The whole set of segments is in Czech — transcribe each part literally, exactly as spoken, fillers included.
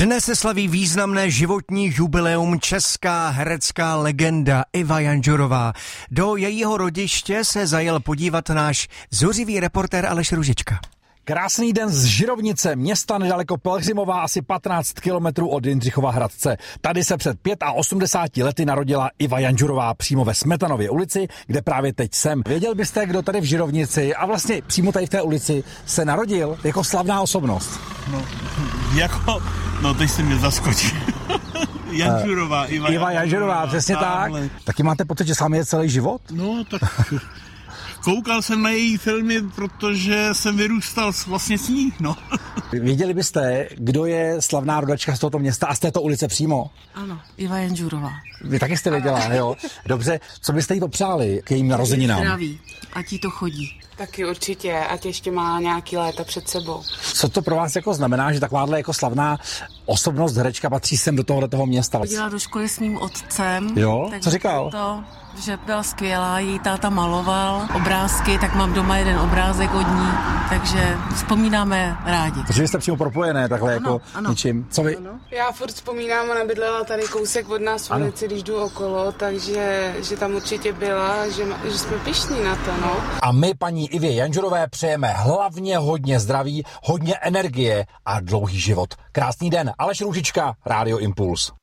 Dnes se slaví významné životní jubileum česká herecká legenda Iva Janžurová. Do jejího rodiště se zajel podívat náš zuřivý reportér Aleš Růžička. Krásný den z Žirovnice, města nedaleko Pelhřimova, asi patnáct kilometrů od Jindřichova Hradce. Tady se před osmdesáti pěti lety narodila Iva Janžurová přímo ve Smetanově ulici, kde právě teď jsem. Věděl byste, kdo tady v Žirovnici a vlastně přímo tady v té ulici se narodil jako slavná osobnost? No, jako, no teď se mě zaskočil. Janžurová, Iva, Iva Janžurová, přesně tak. Taky máte pocit, že s vámi je celý život? No, tak... Koukal jsem na její filmy, protože jsem vyrůstal vlastně s ní, no. Věděli byste, kdo je slavná rodačka z tohoto města a z této ulice přímo? Ano, Iva Janžurová. Vy taky jste věděla, jo? Dobře, co byste jí popřáli k jejím narozeninám? Zdraví, ať jí to chodí. Taky určitě, ať ještě má nějaký léta před sebou. Co to pro vás jako znamená, že takováhle jako slavná osobnost herečka patří sem do tohoto města? Chodila do školy s mým otcem. Jo? Co říkal? To, že byla skvělá, její táta maloval obrázky, tak mám doma jeden obrázek od ní, takže vzpomínáme rádi. Takže jste přímo propojené takhle ano, jako ano. ničím. Co vy? Ano. Já furt vzpomínám, ona bydlela tady kousek od nás v ulici, když jdu okolo, takže že tam určitě byla, že, že jsme pyšní na to, no. A my paní Ivě Janžurové přejeme hlavně hodně zdraví, hodně energie a dlouhý život. Krásný den, Aleš Růžička, Rádio Impuls.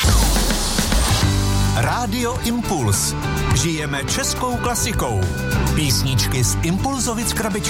Rádio Impuls. Žijeme českou klasikou. Písničky z Impulzovic krabičky.